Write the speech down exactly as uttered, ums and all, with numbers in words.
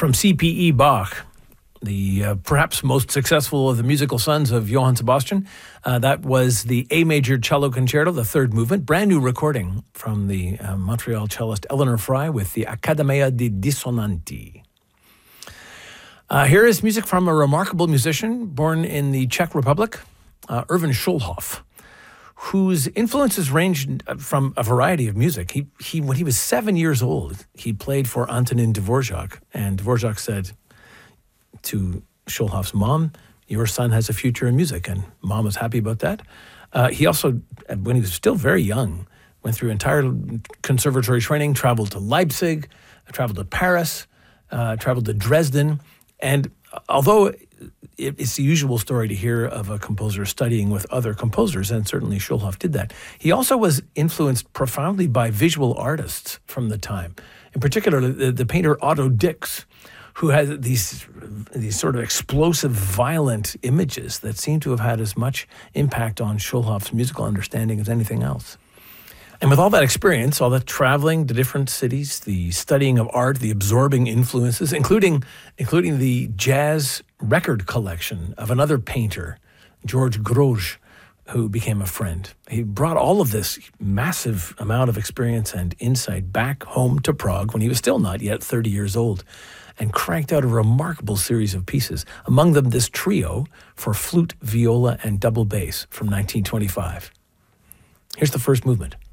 From C P E Bach, the uh, perhaps most successful of the musical sons of Johann Sebastian. Uh, that was the A major cello concerto, the third movement, brand new recording from the uh, Montreal cellist Eleanor Fry with the Accademia di Dissonanti. Uh, here is music from a remarkable musician born in the Czech Republic, uh, Erwin Schulhoff, whose influences ranged from a variety of music. He, he, when he was seven years old, he played for Antonin Dvorak, and Dvorak said to Schulhoff's mom, "Your son has a future in music," and mom was happy about that. Uh, he also, when he was still very young, went through entire conservatory training, traveled to Leipzig, traveled to Paris, uh, traveled to Dresden, and although it's the usual story to hear of a composer studying with other composers, and certainly Schulhoff did that, he also was influenced profoundly by visual artists from the time. In particular, the, the painter Otto Dix, who had these these sort of explosive, violent images that seem to have had as much impact on Schulhoff's musical understanding as anything else. And with all that experience, all that traveling to different cities, the studying of art, the absorbing influences, including including the jazz record collection of another painter, George Grosz, who became a friend. He brought all of this massive amount of experience and insight back home to Prague when he was still not yet thirty years old, and cranked out a remarkable series of pieces, among them this trio for flute, viola, and double bass from nineteen twenty-five. Here's the first movement.